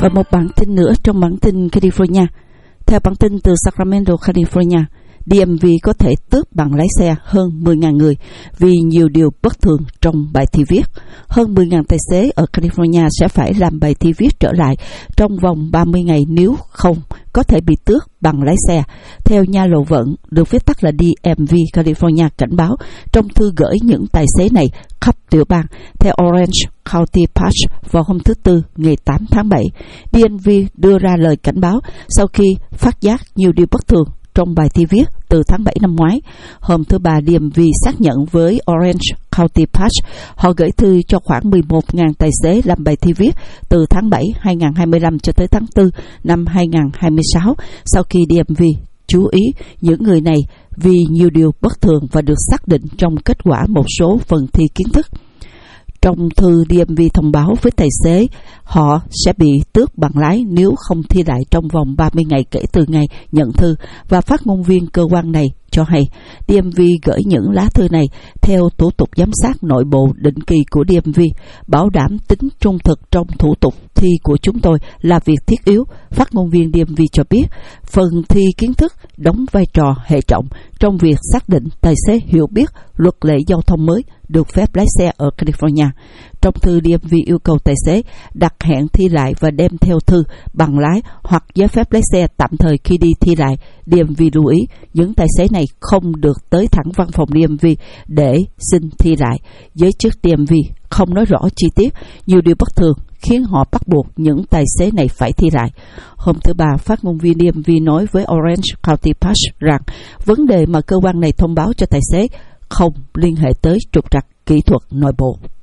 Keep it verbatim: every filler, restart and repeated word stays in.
Và một bản tin nữa trong bản tin California. Theo bản tin từ Sacramento, California, đê em vê có thể tước bằng lái xe hơn mười nghìn người vì nhiều điều bất thường trong bài thi viết. Hơn mười nghìn tài xế ở California sẽ phải làm bài thi viết trở lại trong vòng ba mươi ngày, nếu không có thể bị tước bằng lái xe. Theo nhà lộ vận, được viết tắt là đê em vê California, cảnh báo trong thư gửi những tài xế này khắp tiểu bang. Theo Orange County Patch vào hôm thứ Tư ngày tám tháng bảy, đê em vê đưa ra lời cảnh báo sau khi phát giác nhiều điều bất thường trong bài thi viết từ tháng bảy năm ngoái. Hôm thứ Ba, đê em vê xác nhận với Orange County Patch họ gửi thư cho khoảng mười một nghìn tài xế làm bài thi viết từ tháng bảy năm hai nghìn không trăm hai mươi lăm cho tới tháng tư năm hai nghìn không trăm hai mươi sáu, sau khi đê em vê chú ý những người này vì nhiều điều bất thường và được xác định trong kết quả một số phần thi kiến thức. Trong thư, đê em vê thông báo với tài xế họ sẽ bị tước bằng lái nếu không thi lại trong vòng ba mươi ngày kể từ ngày nhận thư, và phát ngôn viên cơ quan này cho hay đê em vê gửi những lá thư này theo thủ tục giám sát nội bộ định kỳ của đê em vê. Bảo đảm tính trung thực trong thủ tục thi của chúng tôi là việc thiết yếu, phát ngôn viên đê em vê cho biết. Phần thi kiến thức đóng vai trò hệ trọng trong việc xác định tài xế hiểu biết luật lệ giao thông mới được phép lái xe ở California. Trong thư, đê em vê yêu cầu tài xế đặt hẹn thi lại và đem theo thư, bằng lái hoặc giấy phép lái xe tạm thời khi đi thi lại. đê em vê lưu ý những tài xế này không được tới thẳng văn phòng đê em vê để xin thi lại. Giới chức đê em vê không nói rõ chi tiết nhiều điều bất thường khiến họ bắt buộc những tài xế này phải thi lại. Hôm thứ Ba, phát ngôn viên đê em vê nói với Orange County Patch rằng vấn đề mà cơ quan này thông báo cho tài xế không liên hệ tới trục trặc kỹ thuật nội bộ.